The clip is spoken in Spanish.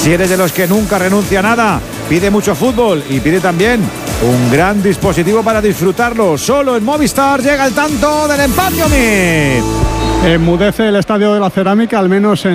Si eres de los que nunca renuncia a nada, pide mucho fútbol y pide también un gran dispositivo para disfrutarlo. Solo en Movistar llega el tanto del empate. Enmudece el Estadio de la Cerámica, al menos en